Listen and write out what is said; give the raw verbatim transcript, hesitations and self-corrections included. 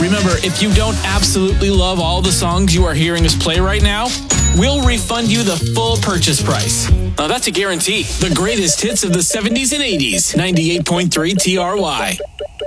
Remember, if you don't absolutely love all the songs you are hearing us play right now, we'll refund you the full purchase price. Now that's a guarantee. The greatest hits of the seventies and eighties. ninety-eight point three T R Y.